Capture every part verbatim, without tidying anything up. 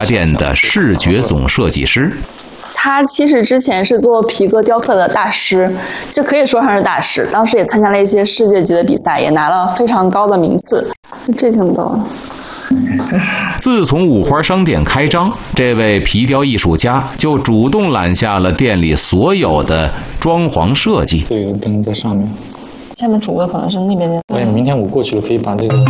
店的视觉总设计师。 他其实之前是做皮革雕刻的大师，就可以说上是大师。当时也参加了一些世界级的比赛，也拿了非常高的名次。这挺逗的。 自从五花商店开张，这位皮雕艺术家就主动揽下了店里所有的装潢设计。 这个灯在上面， 下面主播可能是那边的。 哎，明天我过去了，可以把这个。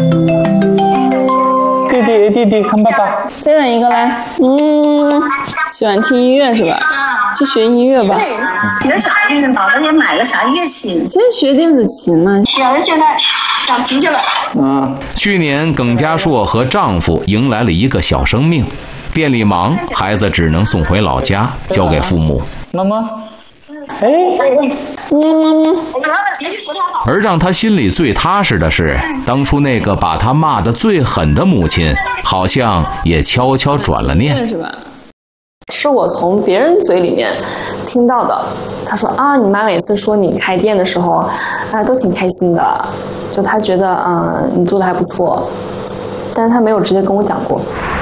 弟弟，弟弟，看爸爸。 再问一个来，嗯，喜欢听音乐是吧？去学音乐吧。 对，学啥呀？脑袋也买个啥乐器？ 先学电子琴嘛。 学了现在长皮去了。 嗯。 去年耿家硕和丈夫迎来了一个小生命，店里忙，孩子只能送回老家，交给父母。 妈妈。哎， 嗯， 而让他心里最踏实的是，当初那个把他骂得最狠的母亲，好像也悄悄转了念。 是吧？是我从别人嘴里面听到的。他说啊，你妈每次说你开店的时候，啊，都挺开心的，就他觉得嗯，你做的还不错，但是他没有直接跟我讲过。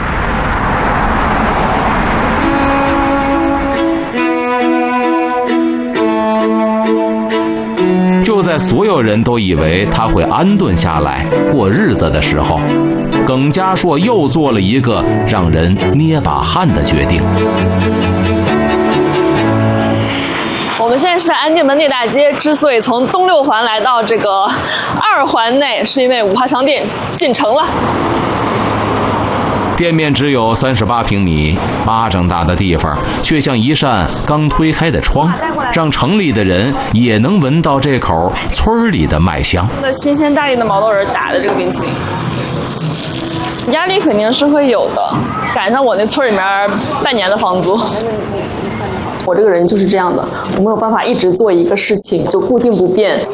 就在所有人都以为他会安顿下来过日子的时候，耿家硕又做了一个让人捏把汗的决定。 我们现在是在安定门内大街，之所以从东六环来到这个二环内，是因为五花商店进城了。 店面只有三十八平米，巴掌大的地方，却像一扇刚推开的窗，让城里的人也能闻到这口村里的麦香。 那新鲜大力的毛豆仁打的这个冰淇淋，压力肯定是会有的，赶上我那村里面半年的房租。我这个人就是这样的，我没有办法一直做一个事情就固定不变。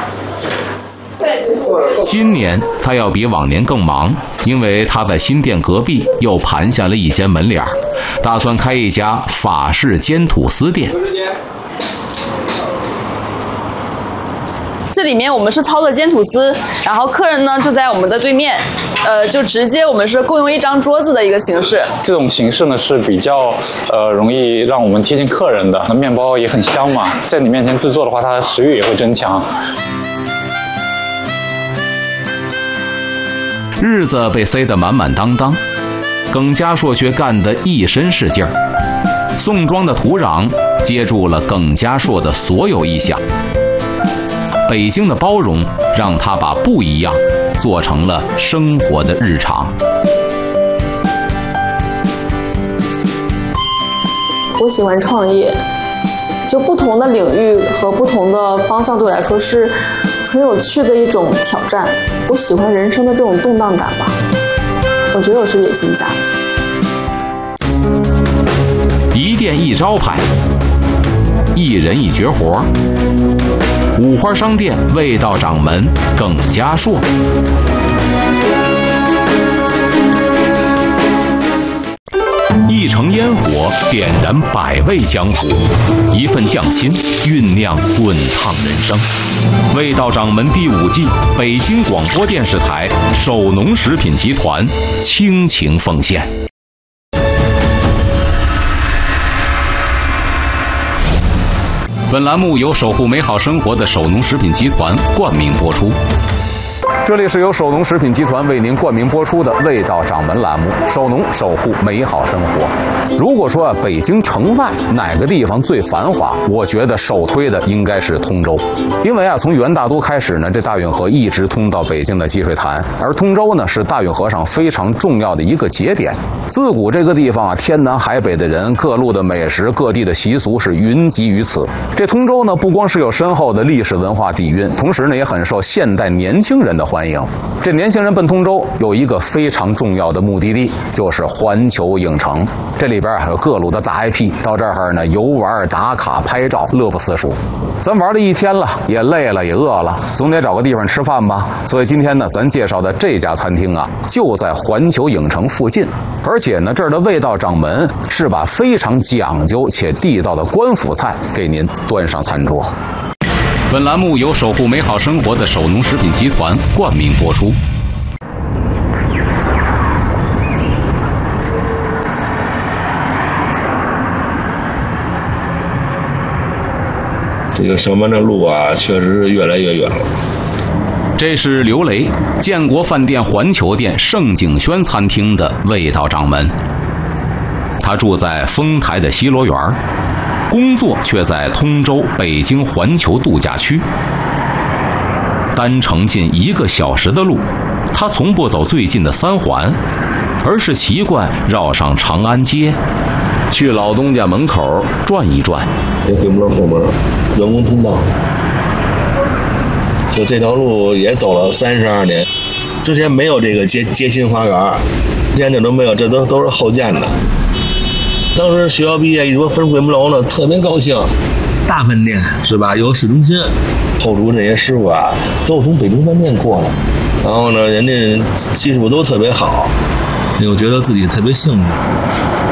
今年他要比往年更忙，因为他在新店隔壁又盘下了一间门脸，打算开一家法式煎吐司店。 这里面我们是操作煎吐司，然后客人呢就在我们的对面，呃，就直接我们是共用一张桌子的一个形式。 这种形式呢是比较呃容易让我们贴近客人的，那面包也很香嘛，在你面前制作的话，它的食欲也会增强。 日子被塞得满满当当，耿家硕却干得一身是劲儿。宋庄的土壤接住了耿家硕的所有意向，北京的包容让他把不一样做成了生活的日常。 我喜欢创业，就不同的领域和不同的方向对我来说是很有趣的一种挑战。我喜欢人生的这种动荡感吧，我觉得我是野心家。 一店一招牌，一人一绝活，五花商店味道掌门耿家硕。一城烟火点燃百味江湖，一份匠心酝酿滚烫人生。味道掌门第五季，北京广播电视台首农食品集团倾情奉献。本栏目由守护美好生活的首农食品集团冠名播出。这里是由首农食品集团为您冠名播出的《味道掌门》栏目，首农守护美好生活。如果说啊，北京城外哪个地方最繁华，我觉得首推的应该是通州，因为啊，从元大都开始呢，这大运河一直通到北京的积水潭，而通州呢是大运河上非常重要的一个节点。自古这个地方啊，天南海北的人，各路的美食，各地的习俗是云集于此。这通州呢，不光是有深厚的历史文化底蕴，同时呢，也很受现代年轻人的欢迎。这年轻人奔通州有一个非常重要的目的地，就是环球影城。这里边还有各路的大 I P， 到这儿呢游玩、打卡、拍照，乐不思蜀。咱玩了一天了，也累了，也饿了，总得找个地方吃饭吧。所以今天呢，咱介绍的这家餐厅啊，就在环球影城附近，而且呢，这儿的味道掌门是把非常讲究且地道的官府菜给您端上餐桌。本栏目由守护美好生活的首农食品集团冠名播出。 这个上班的路啊，确实是越来越远了。 这是刘雷，建国饭店环球店盛景轩餐厅的味道掌门。他住在丰台的西罗园，工作却在通州北京环球度假区。单程近一个小时的路，他从不走最近的三环，而是习惯绕上长安街，去老东家门口转一转。 这回不了后门，员工通道。就这条路也走了三十二年，之前没有这个街街心花园，之前这都没有，这都都是后建的。当时学校毕业一说分回门楼呢，特别高兴。大饭店是吧？有市中心，后厨这些师傅啊，都是从北京饭店过来，然后呢，人家技术都特别好，我觉得自己特别幸运。